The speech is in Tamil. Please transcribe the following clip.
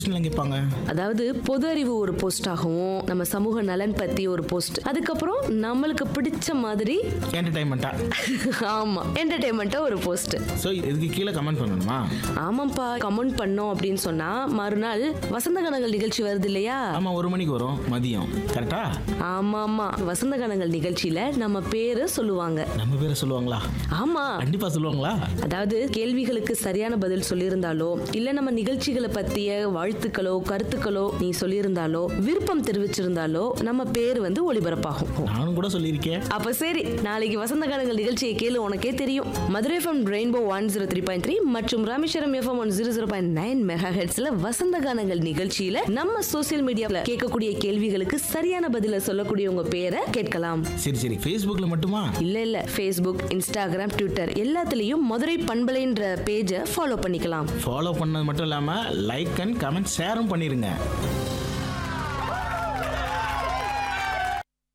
கேட்பாங்க. அதாவது பொது அறிவு ஒரு போஸ்ட் ஆகும், நம்ம சமூக நலன் பத்தி ஒரு போஸ்ட், அதுக்கப்புறம் நம்மளுக்கு பிடிச்ச மாதிரி என்டர்டைன்மெண்ட்டா ஆமா என்டர்டைன்மெண்ட்டா ஒரு போஸ்ட். ஸோ இதுக்கு கீழே கமெண்ட் பண்ணணுமா? ஆமாப்பா, கமெண்ட் பண்ணோம் அப்படின்னு சொன்னா மறுநாள் வசந்த கனங்கள் நிகழ்ச்சி வருது இல்லையா? ஆமா, 1 மணிக்கு வரும் மதியம். கரெக்டா? ஆமா, வசந்த கனங்கள் நிகழ்ச்சியில நம்ம பேரு சொல்லுவாங்க. நம்ம பேரை சொல்லுவாங்களா? ஆமா, கண்டிப்பா சொல்லுவாங்களா? அதாவது கேள்விகளுக்கு சரியான பதில் சொல்லியிருந்தாலோ, இல்ல நம்ம நிகழ்ச்சிகளை பத்திய வாழ்த்துக்களோ கருத்துக்களோ நீ சொல்லியிருந்தாலோ, விருப்பம் தெரிவிச்சிருந்தாலோ நம்ம பேர் வந்து ஒளிபரப்பாகும். நானும் கூட சொல்லியிருக்கேன். அப்ப சரி, நாளைக்கு வசந்த காலங்கள் நிகழ்ச்சியை கேளு, உனக்கே தெரியும். மதுரை எஃப்எம் ரெயின்போ 103.3 மற்றும் ராமேஸ்வரம் எஃப்எம் 100.9 மெகாஹெர்ட்ஸ்ல வசந்த கானங்கள் நிகழ்ச்சியில நம்ம சோசியல் மீடியால கேட்கக்கூடிய கேள்விகளுக்கு சரியான பதில சொல்லக்கூடிய உங்க பேரை கேட்கலாம். சரி, ஃபேஸ்புக்ல மட்டுமா? இல்ல ஃபேஸ்புக், இன்ஸ்டாகிராம், ட்விட்டர் எல்லாத்துலயும் மதுரை பண்பலைன்ற பேஜை ஃபாலோ பண்ணிக்கலாம். ஃபாலோ பண்ணது மட்டும் இல்லாம லைக் அண்ட் கமெண்ட் ஷேரும் பண்ணிருங்க.